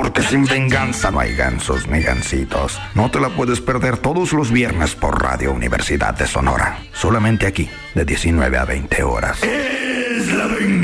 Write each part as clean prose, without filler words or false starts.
porque sin venganza no hay gansos ni gansitos. No te la puedes perder todos los viernes por Radio Universidad de Sonora. Solamente aquí, de 19 a 20 horas. ¡Es la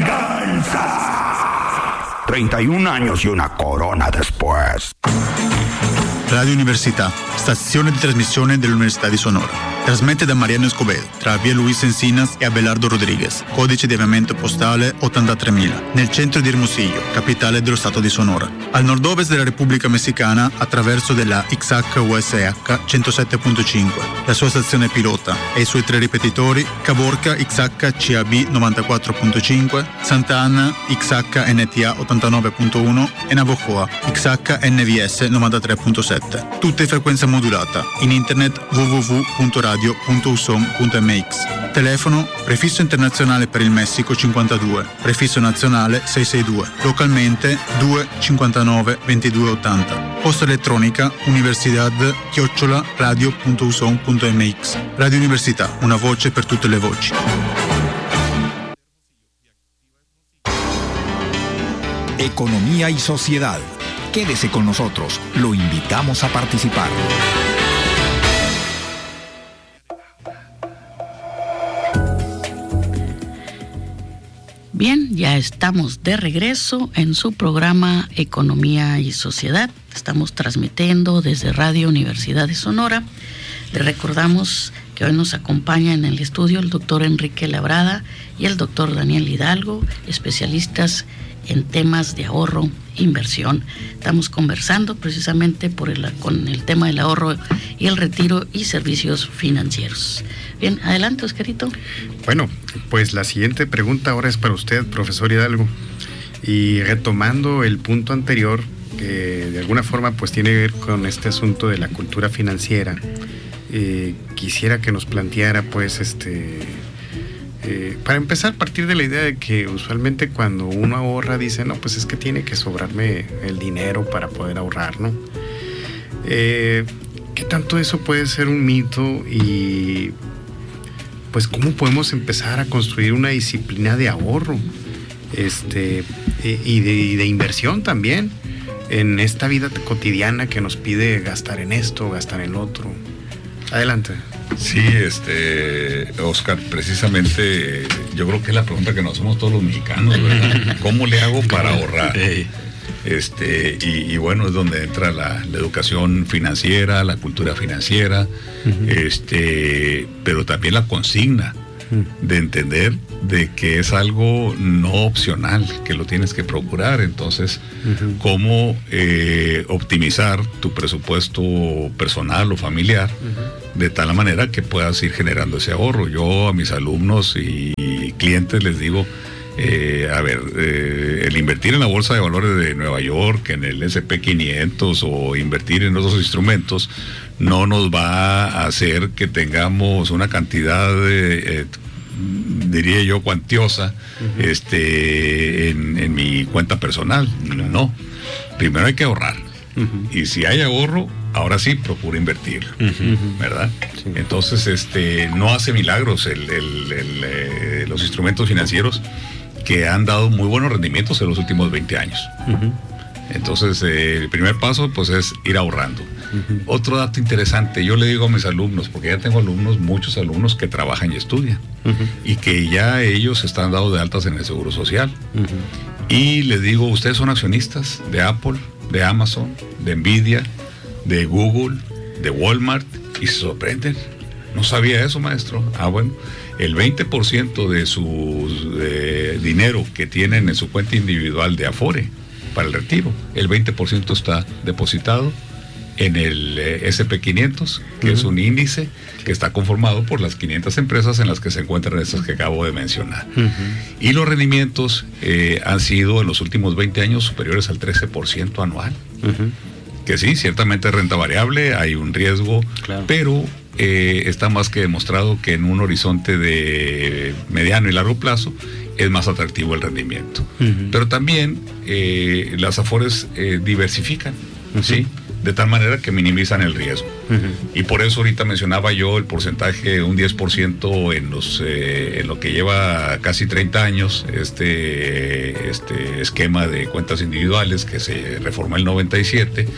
venganza! 31 años y una corona después. Radio Università, stazione di trasmissione dell'Università di Sonora. Trasmette da Mariano Escobedo, tra via Luis Encinas e Abelardo Rodriguez, codice di avviamento postale 83.000, nel centro di Hermosillo, capitale dello Stato di Sonora. Al nord-ovest della Repubblica Messicana, attraverso della XH-USH 107.5, la sua stazione pilota e i suoi 3 ripetitori, Caborca XH-CAB 94.5, Santa Ana XH-NTA 89.1 e Navojoa XH-NVS 93.7. Tutte frequenza modulata. In internet www.radio.usom.mx. Telefono prefisso internazionale per il Messico 52, prefisso nazionale 662, localmente 259 2280. Posta elettronica universidad@radio.usom.mx. Radio Università, una voce per tutte le voci. Economía y sociedad. Quédese con nosotros, lo invitamos a participar. Bien, ya estamos de regreso en su programa Economía y Sociedad. Estamos transmitiendo desde Radio Universidad de Sonora. Le recordamos que hoy nos acompaña en el estudio el doctor Enrique Labrada y el doctor Daniel Hidalgo, especialistas en temas de ahorro, inversión. Estamos conversando precisamente con el tema del ahorro y el retiro y servicios financieros. Bien, adelante, Oscarito. Bueno, pues la siguiente pregunta ahora es para usted, profesor Hidalgo. Y retomando el punto anterior, que de alguna forma pues tiene que ver con este asunto de la cultura financiera, quisiera que nos planteara pues para empezar, a partir de la idea de que usualmente cuando uno ahorra dice, no, pues es que tiene que sobrarme el dinero para poder ahorrar, ¿no? ¿Qué tanto eso puede ser un mito? Y pues cómo podemos empezar a construir una disciplina de ahorro y de inversión también en esta vida cotidiana que nos pide gastar en esto, gastar en lo otro. Adelante. Sí, Oscar, precisamente yo creo que es la pregunta que nos hacemos todos los mexicanos, ¿verdad? ¿Cómo le hago para ahorrar? Y bueno, es donde entra la educación financiera, la cultura financiera, pero también la consigna de entender de que es algo no opcional, que lo tienes que procurar. Entonces, cómo optimizar tu presupuesto personal o familiar de tal manera que puedas ir generando ese ahorro. Yo a mis alumnos y clientes les digo, el invertir en la bolsa de valores de Nueva York, en el S&P 500 o invertir en otros instrumentos no nos va a hacer que tengamos una cantidad diría yo cuantiosa en mi cuenta personal. No, primero hay que ahorrar y si hay ahorro, ahora sí procura invertir, ¿verdad? Sí. Entonces no hace milagros los instrumentos financieros que han dado muy buenos rendimientos en los últimos 20 años. Entonces el primer paso pues es ir ahorrando. Otro dato interesante, yo le digo a mis alumnos, porque ya tengo muchos alumnos que trabajan y estudian y que ya ellos están dados de altas en el Seguro Social, y les digo, ustedes son accionistas de Apple, de Amazon, de Nvidia, de Google, de Walmart, y se sorprenden. No sabía eso, maestro. Bueno, el 20% de su dinero que tienen en su cuenta individual de Afore para el retiro, el 20% está depositado en el S&P 500, que es un índice que está conformado por las 500 empresas en las que se encuentran estas que acabo de mencionar. Y los rendimientos han sido en los últimos 20 años superiores al 13% anual. Que sí, ciertamente es renta variable, hay un riesgo, pero está más que demostrado que en un horizonte de mediano y largo plazo es más atractivo el rendimiento. Pero también las Afores diversifican, ¿sí? de tal manera que minimizan el riesgo. Y por eso ahorita mencionaba yo el porcentaje, un 10% en lo que lleva casi 30 años, este esquema de cuentas individuales que se reformó en el 97,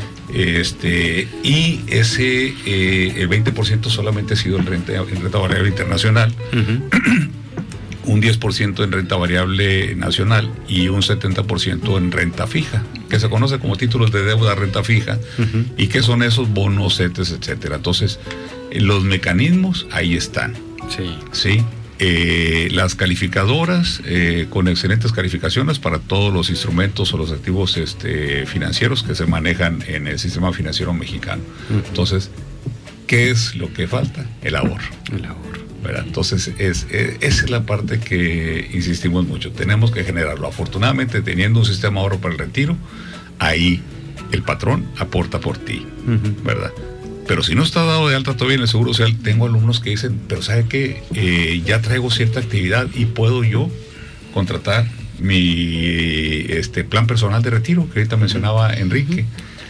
y ese el 20% solamente ha sido en renta variable internacional, un 10% en renta variable nacional y un 70% en renta fija, que se conoce como títulos de deuda renta fija, y que son esos bonos, CETES, etcétera. Entonces, los mecanismos ahí están. Sí. Las calificadoras con excelentes calificaciones para todos los instrumentos o los activos financieros que se manejan en el sistema financiero mexicano. Entonces, ¿qué es lo que falta? El ahorro. ¿Verdad? Entonces, esa es la parte que insistimos mucho. Tenemos que generarlo. Afortunadamente, teniendo un sistema de ahorro para el retiro, ahí el patrón aporta por ti, ¿verdad? Pero si no está dado de alta todavía en el Seguro Social, tengo alumnos que dicen, pero ¿sabe qué? Ya traigo cierta actividad y puedo yo contratar mi plan personal de retiro, que ahorita mencionaba Enrique.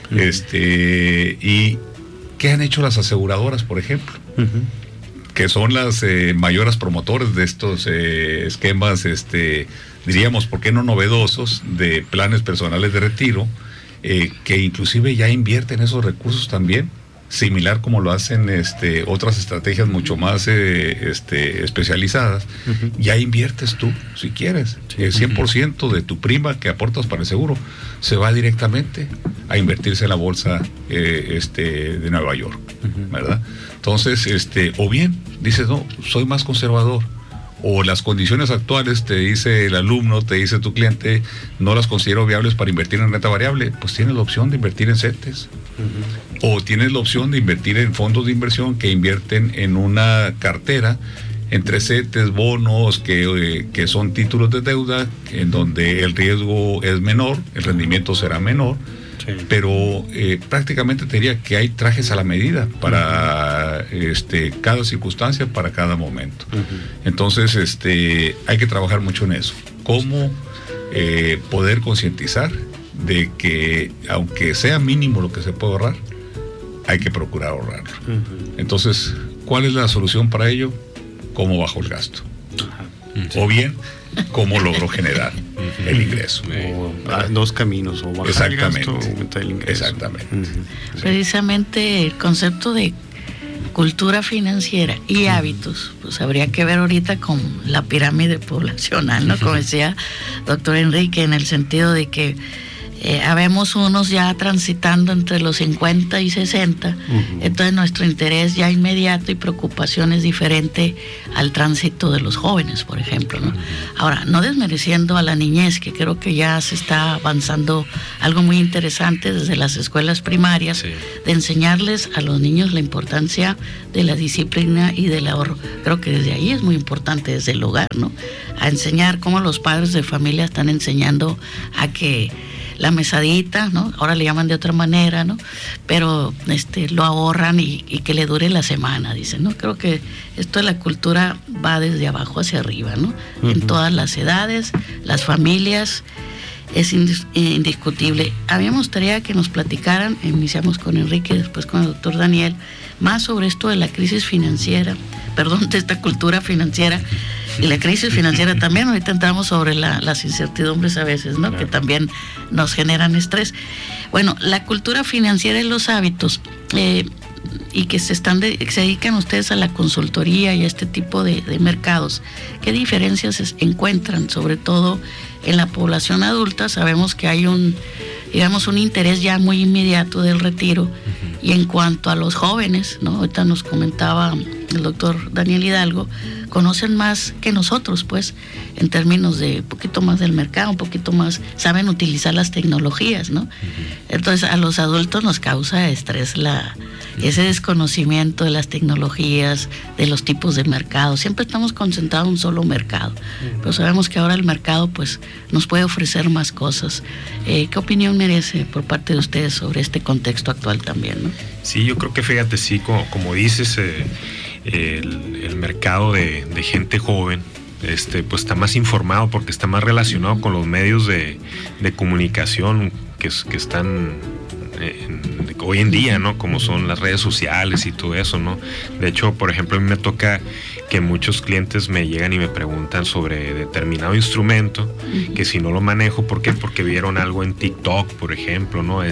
¿Y qué han hecho las aseguradoras, por ejemplo? Que son las mayores promotores de estos esquemas, diríamos, ¿por qué no novedosos? De planes personales de retiro, que inclusive ya invierten esos recursos también, similar como lo hacen otras estrategias mucho más especializadas. Ya inviertes tú, si quieres, el 100% de tu prima que aportas para el seguro se va directamente a invertirse en la bolsa de Nueva York, ¿verdad? Entonces, o bien dices, no, soy más conservador, o las condiciones actuales, te dice el alumno, te dice tu cliente, no las considero viables para invertir en renta variable, pues tienes la opción de invertir en CETES, o tienes la opción de invertir en fondos de inversión que invierten en una cartera entre CETES, bonos, que son títulos de deuda, en donde el riesgo es menor, el rendimiento será menor, pero prácticamente te diría que hay trajes a la medida para cada circunstancia, para cada momento. Entonces, hay que trabajar mucho en eso. Cómo poder concientizar de que, aunque sea mínimo lo que se puede ahorrar, hay que procurar ahorrarlo. Entonces, ¿cuál es la solución para ello? ¿Cómo bajo el gasto? O bien, ¿cómo logro generar el ingreso? Dos caminos, o bajar el gasto o aumentar el ingreso. Exactamente. Precisamente el concepto de cultura financiera y hábitos, pues habría que ver ahorita con la pirámide poblacional, ¿no? Como decía doctor Enrique, en el sentido de que habemos unos ya transitando entre los 50 y 60, entonces nuestro interés ya inmediato y preocupación es diferente al tránsito de los jóvenes, por ejemplo, ¿no? Ahora, no desmereciendo a la niñez, que creo que ya se está avanzando algo muy interesante desde las escuelas primarias, de enseñarles a los niños la importancia de la disciplina y del ahorro. Creo que desde ahí es muy importante, desde el hogar, ¿no? A enseñar cómo los padres de familia están enseñando a que la mesadita, ¿no? Ahora le llaman de otra manera, ¿no? Pero lo ahorran y que le dure la semana, dicen, ¿no? Creo que esto de la cultura va desde abajo hacia arriba, ¿no? En todas las edades, las familias, es indiscutible. A mí me gustaría que nos platicaran, iniciamos con Enrique, después con el doctor Daniel, más sobre esto de la crisis financiera, de esta cultura financiera y la crisis financiera también. Ahorita entramos sobre las incertidumbres a veces, ¿no? Que también nos generan estrés. Bueno, la cultura financiera y los hábitos, y que se dedican ustedes a la consultoría y a este tipo de mercados, ¿qué diferencias encuentran, sobre todo en la población adulta? Sabemos que hay un interés ya muy inmediato del retiro. Y en cuanto a los jóvenes, ¿no? Ahorita nos comentaba el doctor Daniel Hidalgo, conocen más que nosotros, pues, en términos de un poquito más del mercado, un poquito más, saben utilizar las tecnologías, ¿no? Entonces, a los adultos nos causa estrés ese desconocimiento de las tecnologías, de los tipos de mercado. Siempre estamos concentrados en un solo mercado, pero sabemos que ahora el mercado, pues, nos puede ofrecer más cosas. ¿Qué opinión merece por parte de ustedes sobre este contexto actual también, ¿no? Sí, yo creo que, fíjate, sí, como dices, el mercado de gente joven pues está más informado porque está más relacionado con los medios de comunicación que están hoy en día, ¿no? Como son las redes sociales y todo eso, ¿no? De hecho, por ejemplo, a mí me toca que muchos clientes me llegan y me preguntan sobre determinado instrumento, que si no lo manejo, ¿por qué? Porque vieron algo en TikTok, por ejemplo, ¿no?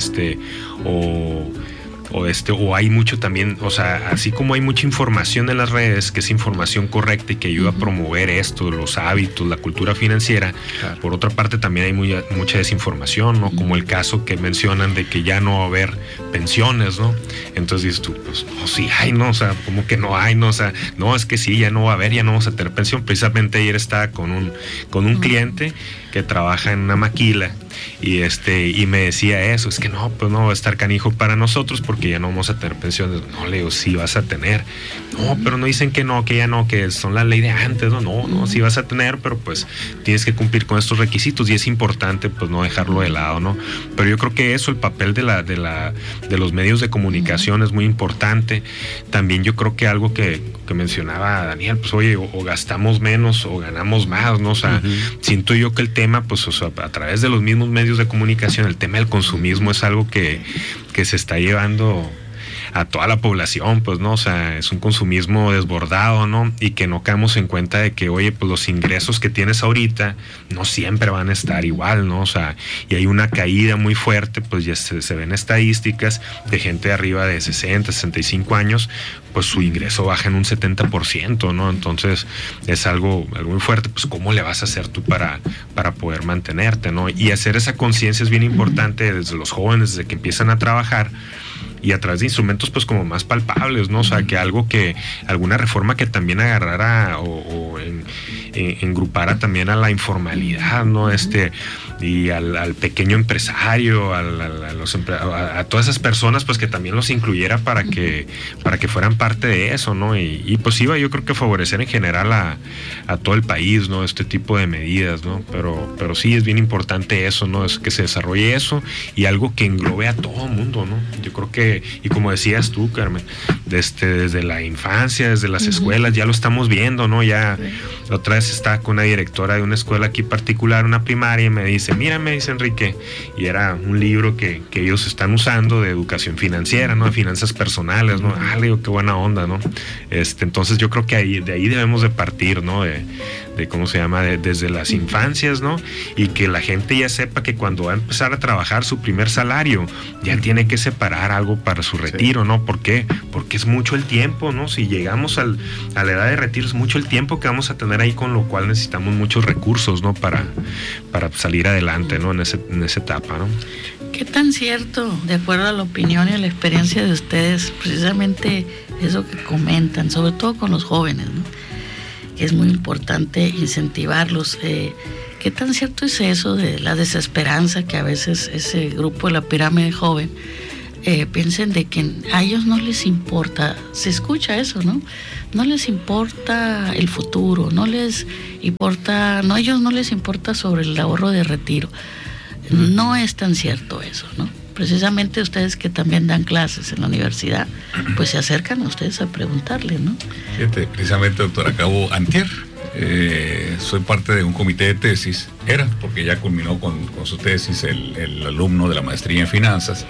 O hay mucho también, o sea, así como hay mucha información en las redes, que es información correcta y que ayuda a promover esto, los hábitos, la cultura financiera, claro. Por otra parte también hay mucha desinformación, ¿no? Como el caso que mencionan de que ya no va a haber pensiones, ¿no? Entonces dices tú, pues no, sí hay, ¿no? O sea, como que no hay, ¿no? O sea, no, es que sí, ya no va a haber, ya no vamos a tener pensión. Precisamente ayer estaba con un cliente que trabaja en una maquila y me decía eso, es que no, pues no va a estar canijo para nosotros porque ya no vamos a tener pensiones. No, le digo, sí vas a tener. No, pero no dicen que no, que ya no, que son la ley de antes. No, sí vas a tener, pero pues tienes que cumplir con estos requisitos y es importante pues no dejarlo de lado, ¿no? Pero yo creo que eso, el papel de los medios de comunicación es muy importante. También yo creo que algo que mencionaba Daniel, pues oye, o gastamos menos o ganamos más, ¿no? O sea, siento yo que el tema, pues o sea, a través de los mismos medios de comunicación, el tema del consumismo es algo que se está llevando a toda la población, pues, ¿no? O sea, es un consumismo desbordado, ¿no? Y que no caemos en cuenta de que, oye, pues los ingresos que tienes ahorita no siempre van a estar igual, ¿no? O sea, y hay una caída muy fuerte, pues ya se ven estadísticas de gente de arriba de 60, 65 años, pues su ingreso baja en un 70%, ¿no? Entonces, es algo muy fuerte, pues, ¿cómo le vas a hacer tú para poder mantenerte, ¿no? Y hacer esa conciencia es bien importante desde los jóvenes, desde que empiezan a trabajar, y a través de instrumentos pues como más palpables, ¿no? O sea, que alguna reforma que también agarrara o engrupara también a la informalidad, ¿no? Y al pequeño empresario, a todas esas personas pues que también los incluyera para que fueran parte de eso, ¿no? Y pues iba yo creo que favorecer en general a todo el país, ¿no? Este tipo de medidas, ¿no? Pero sí es bien importante eso, ¿no? Es que se desarrolle eso y algo que englobe a todo el mundo, ¿no? Yo creo que, y como decías tú, Carmen, desde la infancia, desde las escuelas, ya lo estamos viendo, ¿no? Ya la otra vez estaba con una directora de una escuela aquí particular, una primaria, y me dice, mira, me dice Enrique, y era un libro que ellos están usando de educación financiera, ¿no? De finanzas personales, ¿no? Le digo, qué buena onda, ¿no? Entonces yo creo que de ahí debemos de partir, ¿no? De ¿cómo se llama? Desde las infancias, ¿no? Y que la gente ya sepa que cuando va a empezar a trabajar su primer salario, ya tiene que separar algo para su retiro, ¿no? ¿Por qué? Porque es mucho el tiempo, ¿no? Si llegamos a la edad de retiro, es mucho el tiempo que vamos a tener ahí, con lo cual necesitamos muchos recursos, ¿no? Para salir adelante, ¿no? En esa etapa, ¿no? ¿Qué tan cierto, de acuerdo a la opinión y a la experiencia de ustedes, precisamente eso que comentan, sobre todo con los jóvenes, ¿no? Que es muy importante incentivarlos. ¿Qué tan cierto es eso de la desesperanza que a veces ese grupo de la pirámide joven piensen de que a ellos no les importa? Se escucha eso, ¿no? No les importa el futuro, no les importa, no, a ellos no les importa sobre el ahorro de retiro. No es tan cierto eso, ¿no? Precisamente ustedes que también dan clases en la universidad, pues se acercan a ustedes a preguntarle, ¿no? Fíjate, precisamente, doctor, acabo antier, soy parte de un comité de tesis, porque ya culminó con su tesis el alumno de la maestría en finanzas,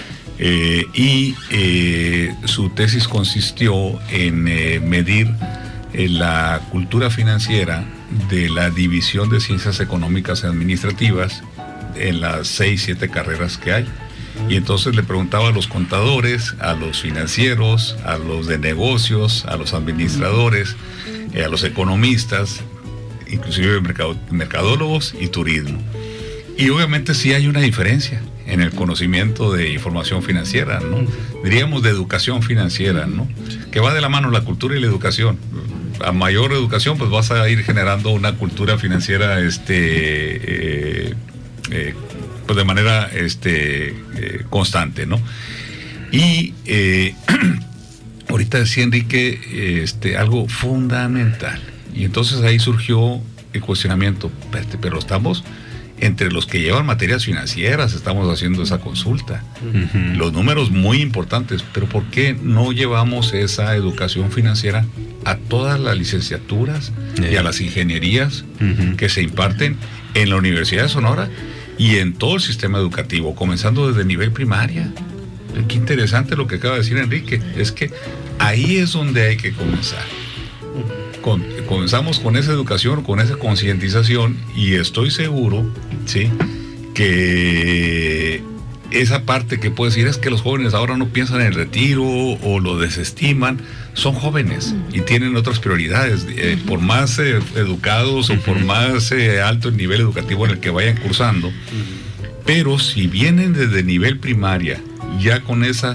y su tesis consistió en medir la cultura financiera de la división de ciencias económicas y administrativas en las 6-7 carreras que hay. Y entonces le preguntaba a los contadores, a los financieros, a los de negocios, a los administradores, a los economistas, inclusive mercadólogos y turismo. Y obviamente sí hay una diferencia en el conocimiento de información financiera, ¿no? Diríamos de educación financiera, ¿no? Que va de la mano la cultura y la educación. A mayor educación, pues vas a ir generando una cultura financiera, pues de manera constante, ¿no? Y ahorita decía Enrique algo fundamental, y entonces ahí surgió el cuestionamiento, pero estamos entre los que llevan materias financieras, estamos haciendo esa consulta, los números muy importantes, pero ¿por qué no llevamos esa educación financiera a todas las licenciaturas y a las ingenierías que se imparten en la Universidad de Sonora y en todo el sistema educativo, comenzando desde nivel primaria. Qué interesante lo que acaba de decir Enrique, es que ahí es donde hay que comenzar. Comenzamos con esa educación, con esa concientización, y estoy seguro, ¿sí?, que esa parte que puede decir es que los jóvenes ahora no piensan en el retiro o lo desestiman. Son jóvenes y tienen otras prioridades, por más educados o por más alto el nivel educativo en el que vayan cursando. Pero si vienen desde nivel primaria, ya con esa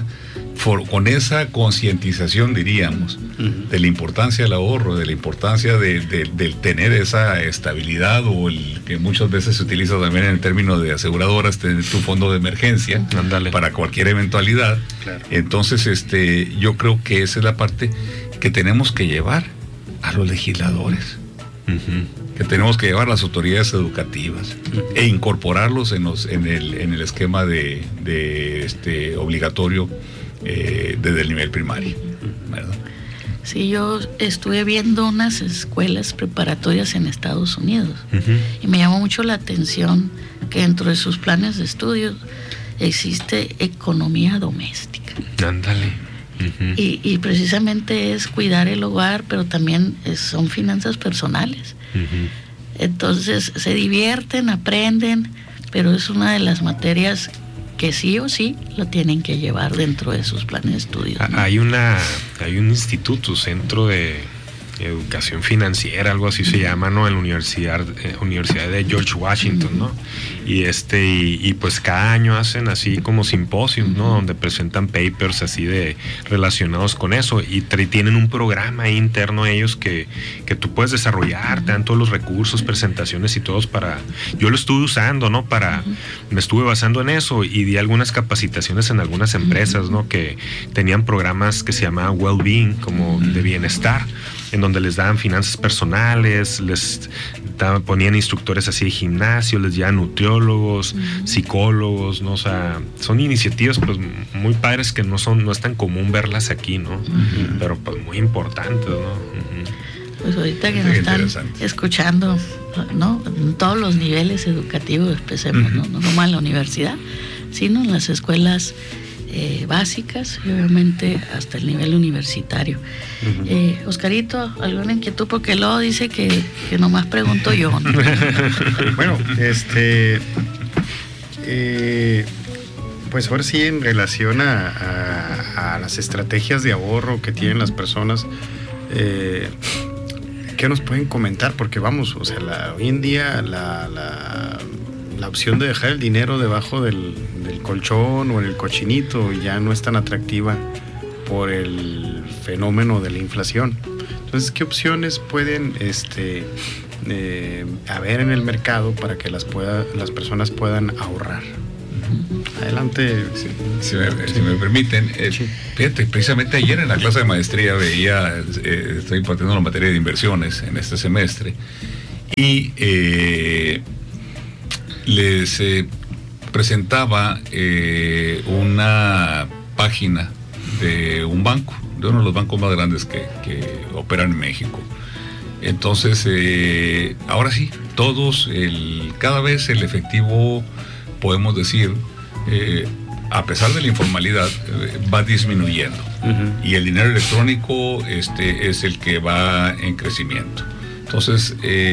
concientización, diríamos, de la importancia del ahorro, de la importancia del tener esa estabilidad, o el que muchas veces se utiliza también en el término de aseguradoras, tener tu fondo de emergencia. Ándale. Para cualquier eventualidad. Claro. Entonces, yo creo que esa es la parte que tenemos que llevar a los legisladores, que tenemos que llevar a las autoridades educativas e incorporarlos en el esquema de obligatorio desde el nivel primario, ¿verdad? Sí, yo estuve viendo unas escuelas preparatorias en Estados Unidos y me llamó mucho la atención que dentro de sus planes de estudios existe economía doméstica. Ándale. Y precisamente es cuidar el hogar, pero también son finanzas personales. Entonces se divierten, aprenden, pero es una de las materias que sí o sí lo tienen que llevar dentro de sus planes de estudios, ¿no? Hay un instituto, centro de educación financiera, algo así se llama, ¿no? En la Universidad de George Washington, ¿no? Y pues cada año hacen así como simposios, ¿no? Donde presentan papers así relacionados con eso, y tienen un programa interno ellos que tú puedes desarrollar, te dan todos los recursos, presentaciones y todos yo lo estuve usando, ¿no? Me estuve basando en eso y di algunas capacitaciones en algunas empresas, ¿no? Que tenían programas que se llamaban well-being, como de bienestar, en donde les daban finanzas personales, ponían instructores así de gimnasio, les llevaban nutriólogos, psicólogos, ¿no? O sea, son iniciativas pues muy padres que no es tan común verlas aquí, ¿no? Pero pues muy importantes, ¿no? Pues ahorita que nos están escuchando, ¿no? En todos los niveles educativos, empecemos, ¿no? No nomás en la universidad, sino en las escuelas básicas y obviamente hasta el nivel universitario. Oscarito, ¿alguna inquietud? Porque luego dice que nomás pregunto yo, ¿no? Bueno, pues ahora sí, en relación a las estrategias de ahorro que tienen las personas, ¿qué nos pueden comentar? Porque vamos, o sea, hoy en día la opción de dejar el dinero debajo del colchón o en el cochinito ya no es tan atractiva por el fenómeno de la inflación. Entonces, ¿qué opciones pueden haber en el mercado para que las personas puedan ahorrar? Adelante. Si me permiten, fíjate, precisamente ayer en la clase de maestría estoy impartiendo la materia de inversiones en este semestre, y les presentaba una página de un banco, de uno de los bancos más grandes que operan en México. Entonces, ahora sí, cada vez el efectivo, podemos decir, a pesar de la informalidad, va disminuyendo. Y el dinero electrónico es el que va en crecimiento. Entonces,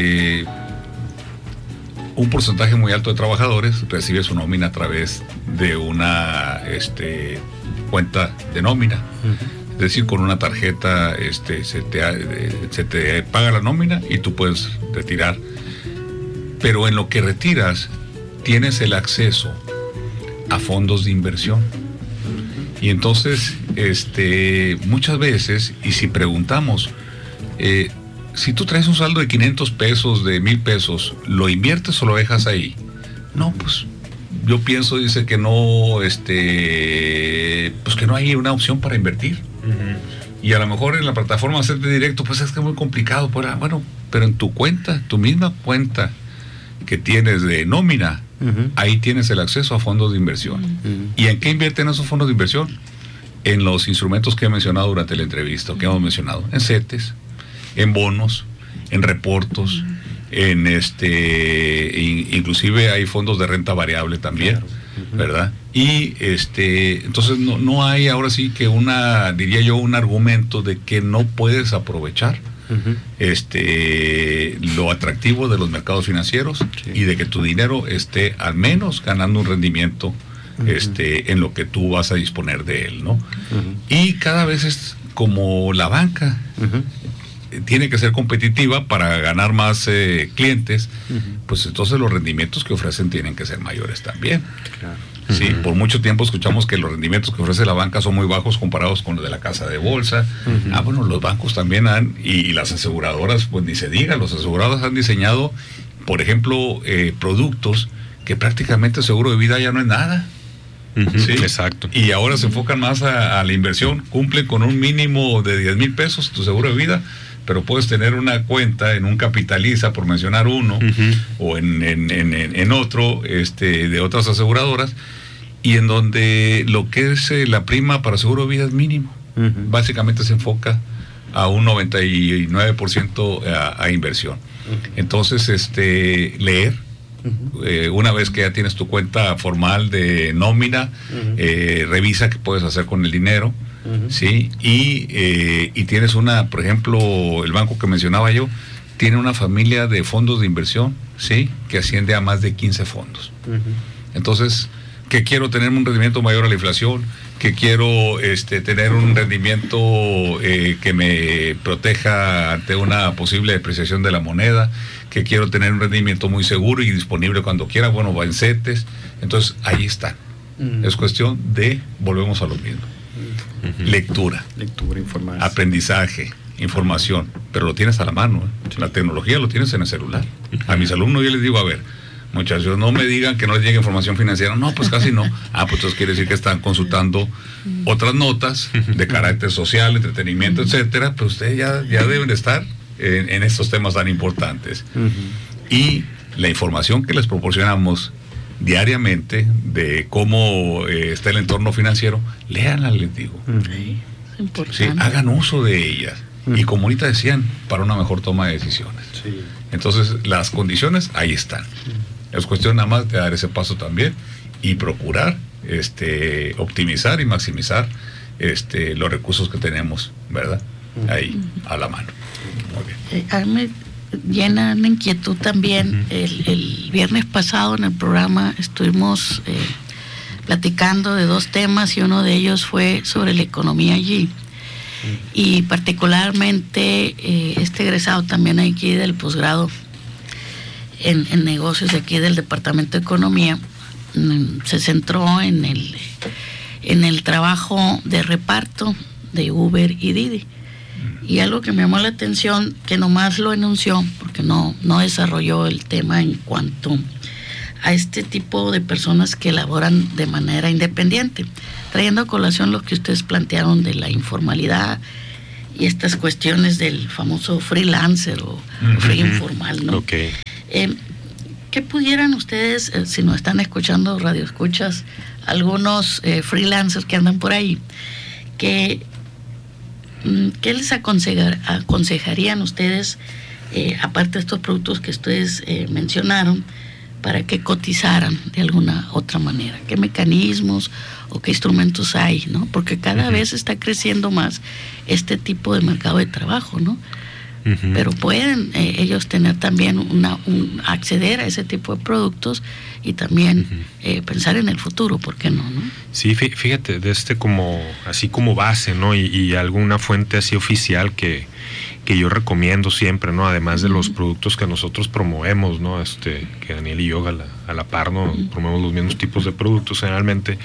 un porcentaje muy alto de trabajadores recibe su nómina a través de una cuenta de nómina. Es decir, con una tarjeta se te paga la nómina y tú puedes retirar. Pero en lo que retiras, tienes el acceso a fondos de inversión. Y entonces, muchas veces, y si preguntamos, si tú traes un saldo de 500 pesos, de 1,000 pesos, ¿lo inviertes o lo dejas ahí? No, pues yo pienso, dice que no, pues que no hay una opción para invertir. Y a lo mejor en la plataforma hacerte directo, pues es que es muy complicado. Bueno, pero en tu cuenta, tu misma cuenta que tienes de nómina, ahí tienes el acceso a fondos de inversión. ¿Y en qué invierten esos fondos de inversión? En los instrumentos que he mencionado durante la entrevista, que hemos mencionado, en CETES, en bonos, en reportos, inclusive hay fondos de renta variable también, claro. ¿Verdad? Y entonces no hay ahora sí que diría yo, un argumento de que no puedes aprovechar lo atractivo de los mercados financieros, sí. Y de que tu dinero esté al menos ganando un rendimiento en lo que tú vas a disponer de él, ¿no? Y cada vez es como la banca tiene que ser competitiva para ganar más clientes, pues entonces los rendimientos que ofrecen tienen que ser mayores también. Claro. Sí, por mucho tiempo escuchamos que los rendimientos que ofrece la banca son muy bajos comparados con los de la casa de bolsa. Bueno, los bancos también y las aseguradoras, pues ni se diga, los asegurados han diseñado, por ejemplo, productos que prácticamente el seguro de vida ya no es nada. ¿Sí? Exacto. Y ahora se enfocan más a la inversión, cumplen con un mínimo de 10,000 pesos tu seguro de vida, pero puedes tener una cuenta en un Capitaliza, por mencionar uno, o en otro, de otras aseguradoras, y en donde lo que es la prima para seguro de vida es mínimo. Básicamente se enfoca a un 99% a inversión. Entonces, leer, una vez que ya tienes tu cuenta formal de nómina, revisa qué puedes hacer con el dinero. Sí, y tienes por ejemplo, el banco que mencionaba yo, tiene una familia de fondos de inversión, sí, que asciende a más de 15 fondos. Entonces, que quiero tener un rendimiento mayor a la inflación, que quiero tener un rendimiento que me proteja ante una posible depreciación de la moneda, que quiero tener un rendimiento muy seguro y disponible cuando quiera, bueno, va en CETES. Entonces, ahí está. Es cuestión de, volvemos a lo mismo. Lectura, información, aprendizaje, información, pero lo tienes a la mano, La tecnología lo tienes en el celular. A mis alumnos yo les digo, a ver, muchachos, no me digan que no les llegue información financiera. No, pues casi no. Pues entonces quiere decir que están consultando otras notas de carácter social, entretenimiento, etcétera, pues ustedes ya deben de estar en estos temas tan importantes. Y la información que les proporcionamos diariamente de cómo está el entorno financiero, léanla, les digo. Sí, hagan uso de ellas. Y como ahorita decían, para una mejor toma de decisiones. Sí. Entonces, las condiciones ahí están. Es cuestión nada más de dar ese paso también y procurar optimizar y maximizar los recursos que tenemos, ¿verdad? Ahí, a la mano. Muy bien. Me llena la inquietud también. El viernes pasado en el programa estuvimos platicando de 2 temas y uno de ellos fue sobre la economía allí. Y particularmente egresado también aquí del posgrado en negocios de aquí del Departamento de Economía, se centró en el trabajo de reparto de Uber y Didi. Y algo que me llamó la atención, que nomás lo enunció, porque no desarrolló el tema en cuanto a este tipo de personas que laboran de manera independiente, trayendo a colación lo que ustedes plantearon de la informalidad y estas cuestiones del famoso freelancer o free informal, ¿no? Okay. ¿Qué pudieran ustedes, si nos están escuchando, radioescuchas, algunos freelancers que andan por ahí, ¿qué les aconsejarían ustedes, aparte de estos productos que ustedes mencionaron, para que cotizaran de alguna otra manera? ¿Qué mecanismos o qué instrumentos hay, ¿no? Porque cada vez está creciendo más este tipo de mercado de trabajo, ¿no? Pero pueden ellos tener también acceder a ese tipo de productos y también pensar en el futuro, ¿por qué no? Sí, fíjate, de así como base, ¿no? Y alguna fuente así oficial que yo recomiendo siempre, ¿no? Además de los productos que nosotros promovemos, ¿no? Que Daniel y yo a la par, ¿no? Promovemos los mismos tipos de productos generalmente.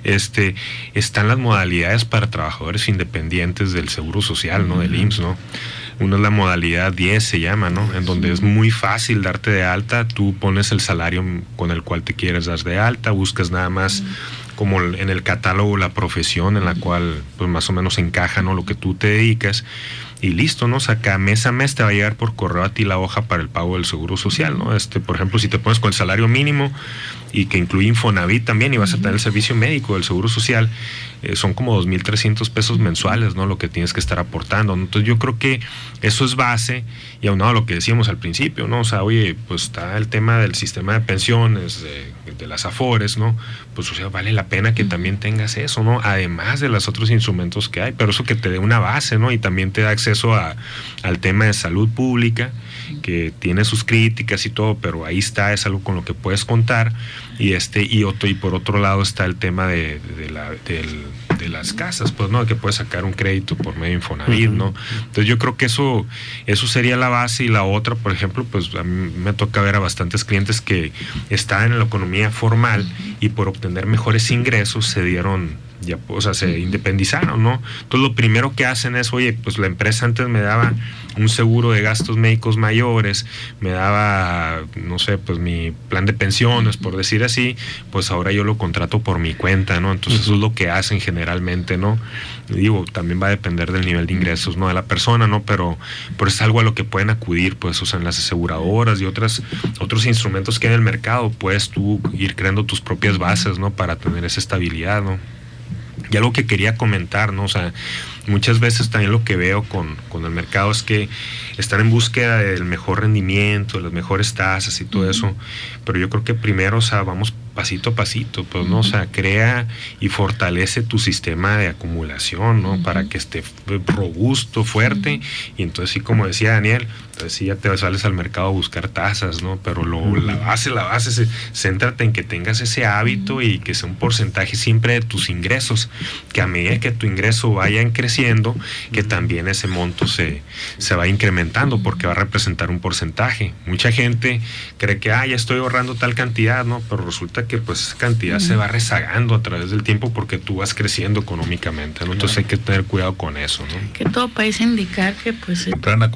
Están las modalidades para trabajadores independientes del Seguro Social, ¿no? Del IMSS, ¿no? Una es la modalidad 10, se llama, ¿no? En donde es muy fácil darte de alta. Tú pones el salario con el cual te quieres dar de alta, buscas nada más como en el catálogo la profesión en la cual pues más o menos encaja, ¿no? Lo que tú te dedicas. Y listo, ¿no? O sea, cada mes a mes te va a llegar por correo a ti la hoja para el pago del Seguro Social, ¿no? Por ejemplo, si te pones con el salario mínimo, y que incluye Infonavit también, y vas a tener el servicio médico del Seguro Social, son como 2,300 pesos mensuales, ¿no? Lo que tienes que estar aportando, ¿no? Entonces yo creo que eso es base, y aunado a lo que decíamos al principio, ¿no? O sea, oye, pues está el tema del sistema de pensiones, de las Afores, ¿no? Pues o sea, vale la pena que también tengas eso, ¿no? Además de los otros instrumentos que hay, pero eso que te dé una base, ¿no? Y también te da acceso al tema de salud pública, que tiene sus críticas y todo, pero ahí está, es algo con lo que puedes contar. Y por otro lado está el tema de las casas, pues, ¿no? Que puedes sacar un crédito por medio de Infonavit, ¿no? Entonces yo creo que eso sería la base. Y la otra, por ejemplo, pues a mí me toca ver a bastantes clientes que están en la economía formal y por obtener mejores ingresos se independizaron, ¿no? Entonces lo primero que hacen es, oye, pues la empresa antes me daba un seguro de gastos médicos mayores, me daba, no sé, pues mi plan de pensiones, por decir así, pues ahora yo lo contrato por mi cuenta, ¿no? Entonces eso es lo que hacen generalmente, ¿no? Digo, también va a depender del nivel de ingresos, ¿no? De la persona, ¿no? Pero es algo a lo que pueden acudir, pues, o sea, en las aseguradoras y otros instrumentos que hay en el mercado, puedes tú ir creando tus propias bases, ¿no? Para tener esa estabilidad, ¿no? Y algo que quería comentar, ¿no? O sea, muchas veces también lo que veo con el mercado es que están en búsqueda del mejor rendimiento, de las mejores tasas y todo eso, pero yo creo que primero, o sea, vamos pasito a pasito, pues, ¿no? O sea, crea y fortalece tu sistema de acumulación, ¿no? Para que esté robusto, fuerte, y entonces sí, como decía Daniel, entonces sí ya te sales al mercado a buscar tasas, ¿no? Pero la base, céntrate en que tengas ese hábito y que sea un porcentaje siempre de tus ingresos, que a medida que tu ingreso vaya creciendo, que también ese monto se va incrementando, porque va a representar un porcentaje. Mucha gente cree que ya estoy ahorrando tal cantidad, ¿no? Pero resulta que pues esa cantidad se va rezagando a través del tiempo porque tú vas creciendo económicamente, ¿no? Entonces hay que tener cuidado con eso, ¿no? Que todo parece indicar que pues